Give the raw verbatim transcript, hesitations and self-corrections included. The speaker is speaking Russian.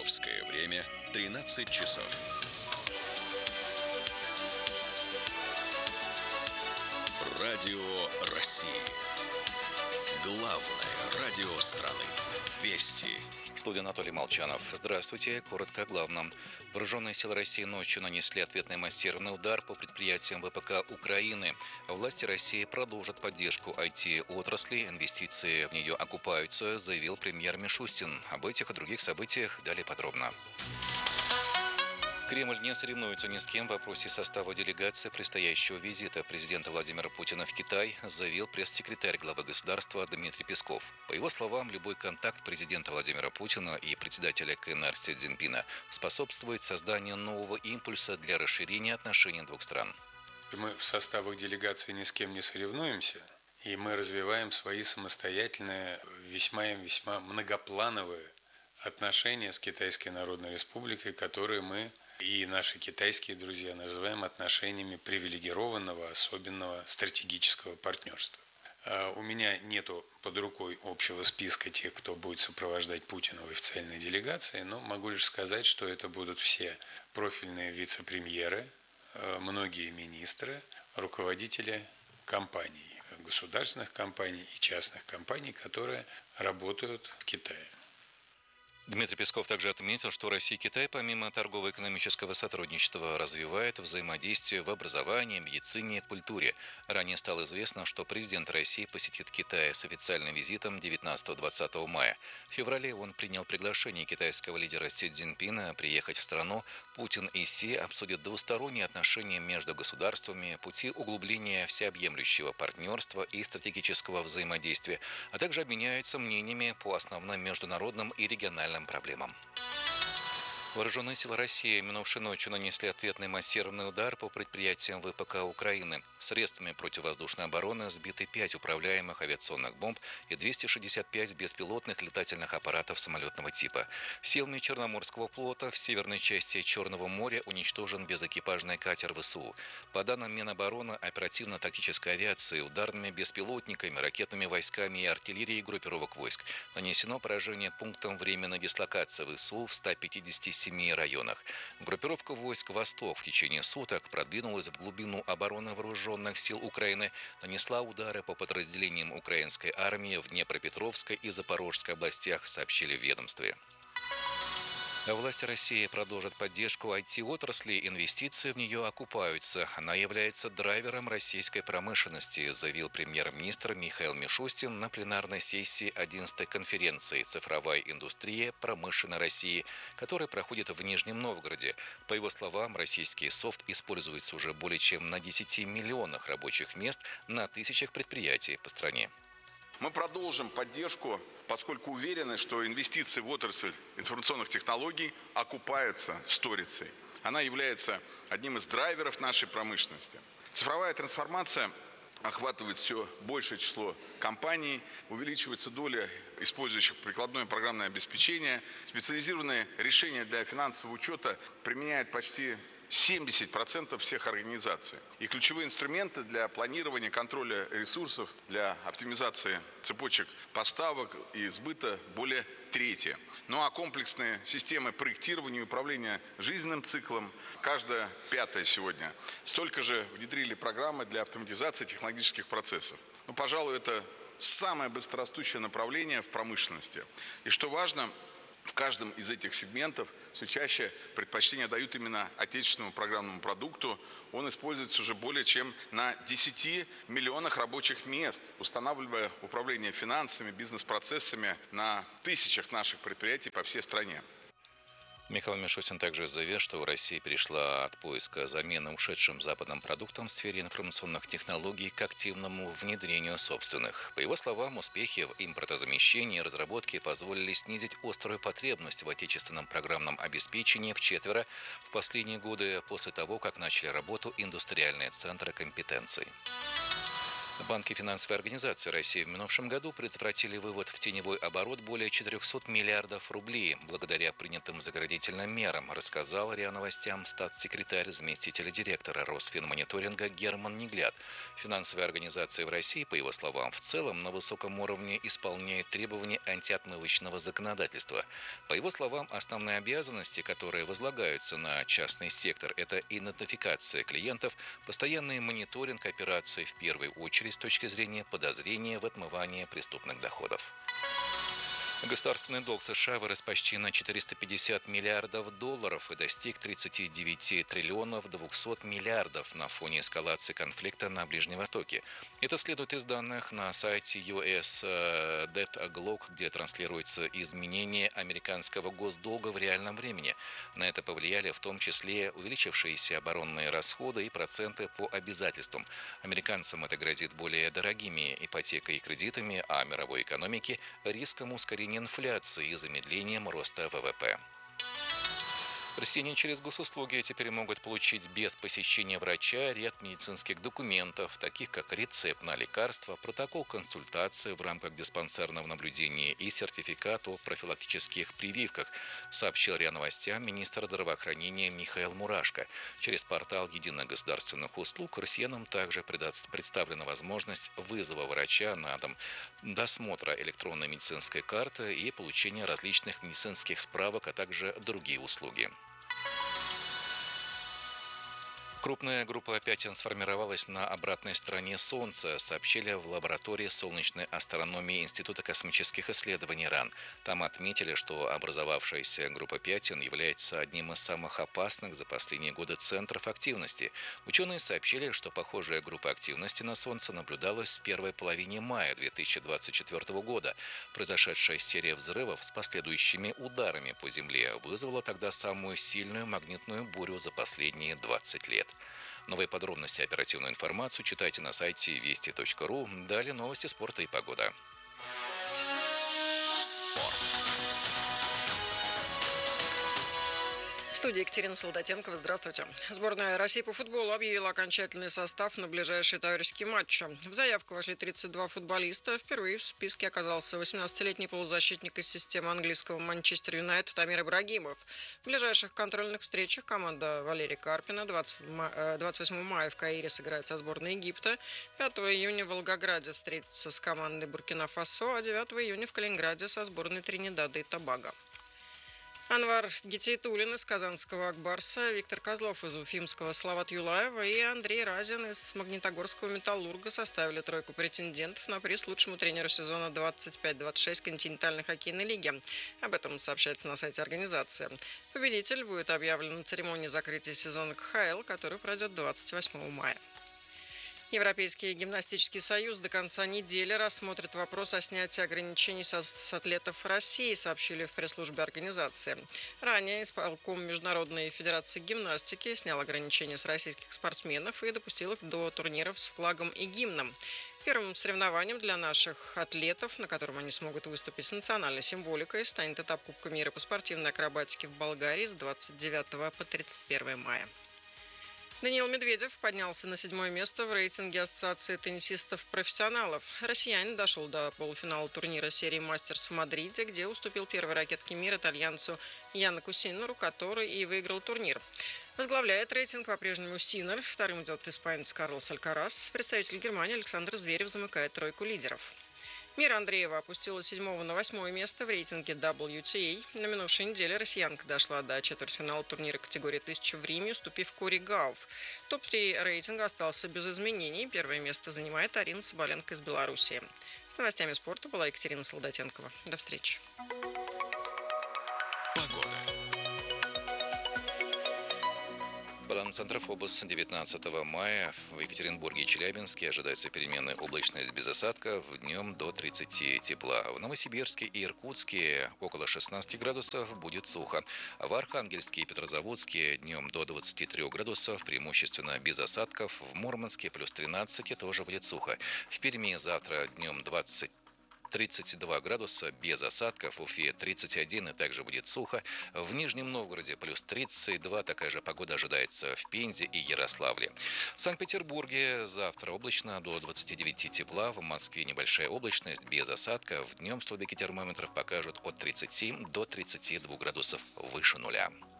Московское время тринадцать часов. Радио России. Главное радио страны. Вести. В студии Анатолий Молчанов. Здравствуйте. Коротко о главном. Вооруженные силы России ночью нанесли ответный массированный удар по предприятиям ВПК Украины. Власти России продолжат поддержку ай ти-отрасли. Инвестиции в нее окупаются, заявил премьер Мишустин. Об этих и других событиях далее подробно. Кремль не соревнуется ни с кем в вопросе состава делегации предстоящего визита президента Владимира Путина в Китай, заявил пресс-секретарь главы государства Дмитрий Песков. По его словам, любой контакт президента Владимира Путина и председателя ка эн эр Си Цзиньпина способствует созданию нового импульса для расширения отношений двух стран. Мы в составах делегации ни с кем не соревнуемся, и мы развиваем свои самостоятельные, весьма и весьма многоплановые отношения с Китайской Народной Республикой, которые мы и наши китайские друзья называем отношениями привилегированного, особенного стратегического партнерства. У меня нету под рукой общего списка тех, кто будет сопровождать Путина в официальной делегации, но могу лишь сказать, что это будут все профильные вице-премьеры, многие министры, руководители компаний, государственных компаний и частных компаний, которые работают в Китае. Дмитрий Песков также отметил, что Россия и Китай помимо торгово-экономического сотрудничества развивают взаимодействие в образовании, медицине, культуре. Ранее стало известно, что президент России посетит Китай с официальным визитом девятнадцатого-двадцатого мая. В феврале он принял приглашение китайского лидера Си Цзиньпина приехать в страну. Путин и Си обсудят двусторонние отношения между государствами, пути углубления всеобъемлющего партнерства и стратегического взаимодействия, а также обменяются мнениями по основным международным и региональным проблемам. Вооруженные силы России минувшей ночью нанесли ответный массированный удар по предприятиям ВПК Украины. Средствами противовоздушной обороны сбиты пять управляемых авиационных бомб и двести шестьдесят пять беспилотных летательных аппаратов самолетного типа. Силами Черноморского флота в северной части Черного моря уничтожен безэкипажный катер вэ эс у. По данным Минобороны, оперативно-тактической авиации, ударными беспилотниками, ракетными войсками и артиллерией группировок войск нанесено поражение пунктам временной дислокации вэ эс у в ста пятидесяти семи районах. Группировка войск «Восток» в течение суток продвинулась в глубину обороны вооруженных сил Украины, нанесла удары по подразделениям украинской армии в Днепропетровской и Запорожской областях, сообщили в ведомстве. Власти России продолжат поддержку ай ти-отрасли, инвестиции в нее окупаются. Она является драйвером российской промышленности, заявил премьер-министр Михаил Мишустин на пленарной сессии одиннадцатой конференции «Цифровая индустрия промышленной России», которая проходит в Нижнем Новгороде. По его словам, российский софт используется уже более чем на десяти миллионах рабочих мест на тысячах предприятий по стране. Мы продолжим поддержку, поскольку уверены, что инвестиции в отрасль информационных технологий окупаются сторицей. Она является одним из драйверов нашей промышленности. Цифровая трансформация охватывает все большее число компаний, увеличивается доля использующих прикладное программное обеспечение. Специализированные решения для финансового учета применяют почти семьдесят процентов всех организаций. И ключевые инструменты для планирования, контроля ресурсов, для оптимизации цепочек поставок и сбыта более трети. Ну а комплексные системы проектирования и управления жизненным циклом, каждая пятая сегодня, столько же внедрили программы для автоматизации технологических процессов. Ну, пожалуй, это самое быстрорастущее направление в промышленности. И что важно, в каждом из этих сегментов все чаще предпочтение дают именно отечественному программному продукту. Он используется уже более чем на десяти миллионах рабочих мест, устанавливая управление финансами, бизнес-процессами на тысячах наших предприятий по всей стране. Михаил Мишустин также заявил, что Россия перешла от поиска замены ушедшим западным продуктам в сфере информационных технологий к активному внедрению собственных. По его словам, успехи в импортозамещении и разработке позволили снизить острую потребность в отечественном программном обеспечении вчетверо в последние годы после того, как начали работу индустриальные центры компетенций. Банки и финансовые организации России в минувшем году предотвратили вывод в теневой оборот более четырехсот миллиардов рублей благодаря принятым заградительным мерам, рассказал РИА Новостям статс-секретарь заместителя директора Росфинмониторинга Герман Негляд. Финансовые организации в России, по его словам, в целом на высоком уровне исполняют требования антиотмывочного законодательства. По его словам, основные обязанности, которые возлагаются на частный сектор, это идентификация клиентов, постоянный мониторинг операций в первую очередь с точки зрения подозрения в отмывании преступных доходов. Государственный долг США вырос почти на четыреста пятьдесят миллиардов долларов и достиг тридцати девяти триллионов двухсот миллиардов на фоне эскалации конфликта на Ближнем Востоке. Это следует из данных на сайте ю эс Debt Clock, где транслируется изменение американского госдолга в реальном времени. На это повлияли в том числе увеличившиеся оборонные расходы и проценты по обязательствам. Американцам это грозит более дорогими ипотекой и кредитами, а мировой экономике – риском ускорения инфляции и замедлением роста вэ вэ пэ. Россияне через госуслуги теперь могут получить без посещения врача ряд медицинских документов, таких как рецепт на лекарства, протокол консультации в рамках диспансерного наблюдения и сертификат о профилактических прививках, сообщил РИА Новостям министр здравоохранения Михаил Мурашко. Через портал единых государственных услуг россиянам также представлена возможность вызова врача на дом, досмотра электронной медицинской карты и получения различных медицинских справок, а также другие услуги. Крупная группа пятен сформировалась на обратной стороне Солнца, сообщили в лаборатории солнечной астрономии Института космических исследований РАН. Там отметили, что образовавшаяся группа пятен является одним из самых опасных за последние годы центров активности. Ученые сообщили, что похожая группа активности на Солнце наблюдалась в первой половине мая две тысячи двадцать четвёртого года. Произошедшая серия взрывов с последующими ударами по Земле вызвала тогда самую сильную магнитную бурю за последние двадцать лет. Новые подробности и оперативную информацию читайте на сайте вести точка ру. Далее новости спорта и погода. Спорт. В студии Екатерина Солдатенкова. Здравствуйте. Сборная России по футболу объявила окончательный состав на ближайшие товарищеские матчи. В заявку вошли тридцать два футболиста. Впервые в списке оказался восемнадцатилетний полузащитник из системы английского Манчестер Юнайтед Амир Ибрагимов. В ближайших контрольных встречах команда Валерия Карпина двадцать восьмого мая в Каире сыграет со сборной Египта. пятого июня в Волгограде встретится с командой Буркина-Фасо, а девятого июня в Калининграде со сборной Тринидада и Тобаго. Анвар Гетейтуллин из казанского Акбарса, Виктор Козлов из уфимского Салават Юлаева и Андрей Разин из магнитогорского Металлурга составили тройку претендентов на приз лучшему тренеру сезона двадцать пять двадцать шесть континентальной хоккейной лиги. Об этом сообщается на сайте организации. Победитель будет объявлен на церемонии закрытия сезона ка ха эл, который пройдет двадцать восьмого мая. Европейский гимнастический союз до конца недели рассмотрит вопрос о снятии ограничений с, с атлетов России, сообщили в пресс-службе организации. Ранее исполком Международной федерации гимнастики снял ограничения с российских спортсменов и допустил их до турниров с флагом и гимном. Первым соревнованием для наших атлетов, на котором они смогут выступить с национальной символикой, станет этап Кубка мира по спортивной акробатике в Болгарии с двадцать девятого по тридцать первое мая. Даниил Медведев поднялся на седьмое место в рейтинге Ассоциации теннисистов-профессионалов. Россиянин дошел до полуфинала турнира серии «Мастерс» в Мадриде, где уступил первой ракетке мира итальянцу Янику Синнеру, который и выиграл турнир. Возглавляет рейтинг по-прежнему Синнер, вторым идет испанец Карлос Алькарас. Представитель Германии Александр Зверев замыкает тройку лидеров. Мира Андреева опустилась с седьмого на восьмое место в рейтинге дабл ю ти эй. На минувшей неделе россиянка дошла до четвертьфинала турнира категории тысяча в Риме, уступив Кори Гауф. топ три рейтинга остался без изменений. Первое место занимает Арина Соболенко из Белоруссии. С новостями спорта была Екатерина Солдатенкова. До встречи. Погода. Центрофобос девятнадцатого мая в Екатеринбурге и Челябинске ожидается переменная облачность без осадков, днем до тридцати тепла. В Новосибирске и Иркутске около шестнадцати градусов будет сухо. В Архангельске и Петрозаводске днем до двадцати трёх градусов, преимущественно без осадков. В Мурманске плюс тринадцать, тоже будет сухо. В Перми завтра днем двадцать тридцать два градуса без осадков, в Уфе тридцать один и также будет сухо. В Нижнем Новгороде плюс тридцать два, такая же погода ожидается в Пензе и Ярославле. В Санкт-Петербурге завтра облачно до двадцати девяти тепла, в Москве небольшая облачность без осадков. Днем столбики термометров покажут от тридцати до тридцати двух градусов выше нуля.